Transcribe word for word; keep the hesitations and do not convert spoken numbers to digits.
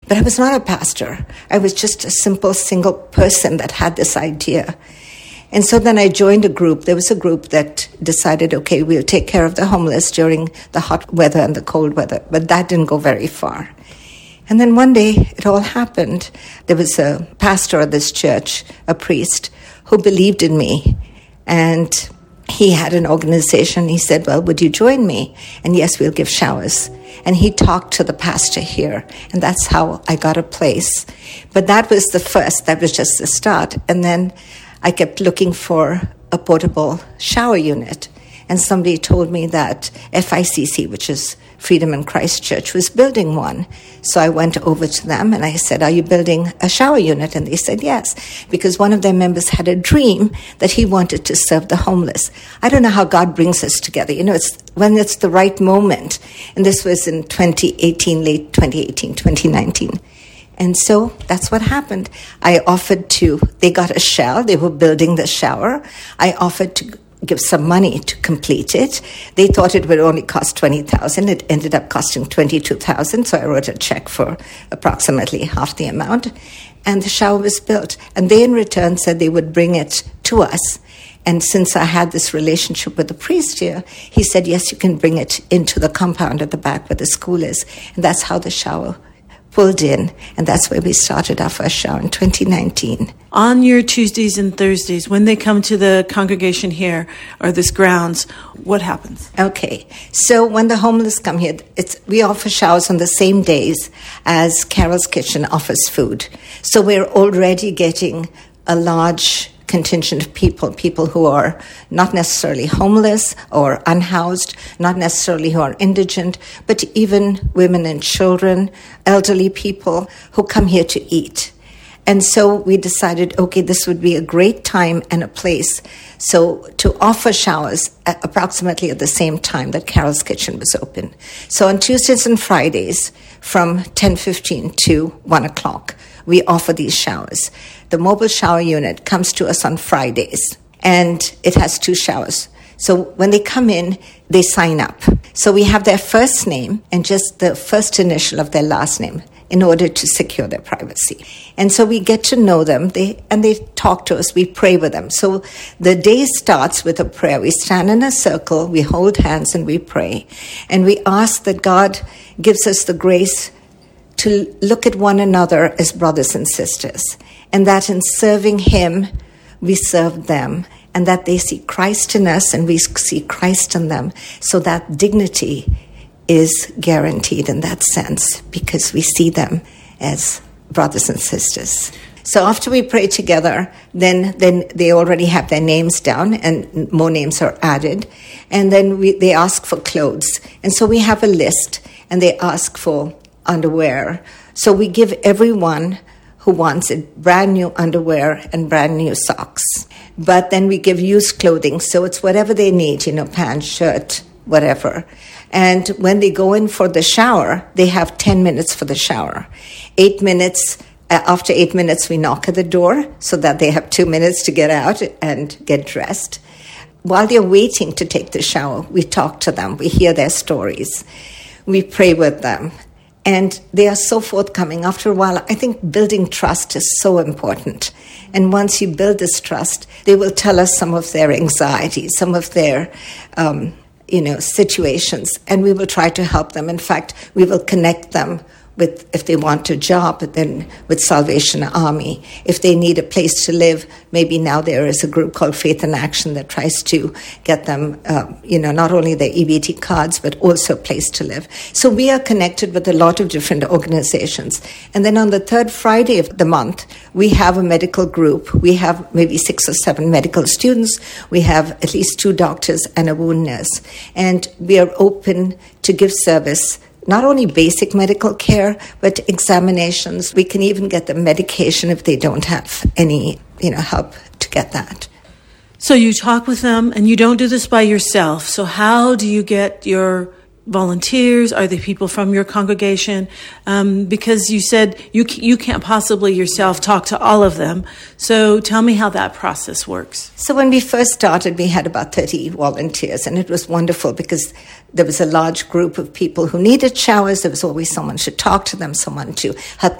But I was not a pastor. I was just a simple single person that had this idea. And so then I joined a group. There was a group that decided, okay, we'll take care of the homeless during the hot weather and the cold weather. But that didn't go very far. And then one day it all happened. There was a pastor of this church, a priest, who believed in me. And he had an organization. He said, well, would you join me? And yes, we'll give showers. And he talked to the pastor here. And that's how I got a place. But that was the first. That was just the start. And then I kept looking for a portable shower unit. And somebody told me that F I C C, which is Freedom in Christ Church, was building one. So I went over to them and I said, are you building a shower unit? And they said yes, because one of their members had a dream that he wanted to serve the homeless. I don't know how God brings us together. You know, it's when it's the right moment. And this was in twenty eighteen, late twenty eighteen, twenty nineteen. And so that's what happened. I offered to, they got a shell, they were building the shower. I offered to give some money to complete it. They thought it would only cost twenty thousand dollars. It ended up costing twenty-two thousand dollars, so I wrote a check for approximately half the amount. And the shower was built. And they in return said they would bring it to us. And since I had this relationship with the priest here, he said, yes, you can bring it into the compound at the back where the school is. And that's how the shower pulled in, and that's where we started our first shower in twenty nineteen. On your Tuesdays and Thursdays, when they come to the congregation here or this grounds, what happens? Okay, so when the homeless come here, it's we offer showers on the same days as Carol's Kitchen offers food. So we're already getting a large contingent of people, people who are not necessarily homeless or unhoused, not necessarily who are indigent, but even women and children, elderly people who come here to eat. And so we decided, okay, this would be a great time and a place so to offer showers at approximately at the same time that Carol's Kitchen was open. So on Tuesdays and Fridays from ten fifteen to one o'clock, we offer these showers. The mobile shower unit comes to us on Fridays, and it has two showers. So when they come in, they sign up. So we have their first name and just the first initial of their last name in order to secure their privacy. And so we get to know them, they and they talk to us, we pray with them. So the day starts with a prayer. We stand in a circle, we hold hands, and we pray. And we ask that God gives us the grace to look at one another as brothers and sisters, and that in serving Him, we serve them, and that they see Christ in us and we see Christ in them, so that dignity is guaranteed in that sense because we see them as brothers and sisters. So after we pray together, then then they already have their names down and more names are added, and then we, they ask for clothes. And so we have a list, and they ask for underwear. So we give everyone who wants it brand new underwear and brand new socks. But then we give used clothing, so it's whatever they need, you know, pants, shirt, whatever. And when they go in for the shower, they have ten minutes for the shower. Eight minutes, uh, after eight minutes, we knock at the door so that they have two minutes to get out and get dressed. While they're waiting to take the shower, we talk to them, we hear their stories, we pray with them. And they are so forthcoming. After a while, I think building trust is so important. And once you build this trust, they will tell us some of their anxieties, some of their, um, you know, situations, and we will try to help them. In fact, we will connect them with, if they want a job, then with Salvation Army. If they need a place to live, maybe now there is a group called Faith in Action that tries to get them, uh, you know, not only their E B T cards, but also a place to live. So we are connected with a lot of different organizations. And then on the third Friday of the month, we have a medical group. We have maybe six or seven medical students. We have at least two doctors and a wound nurse. And we are open to give service, not only basic medical care, but examinations. We can even get them medication if they don't have any, you know, help to get that. So you talk with them, and you don't do this by yourself. So how do you get your volunteers? Are they people from your congregation? Um, because you said you you can't possibly yourself talk to all of them. So tell me how that process works. So when we first started, we had about thirty volunteers, and it was wonderful because there was a large group of people who needed showers. There was always someone to talk to them, someone to help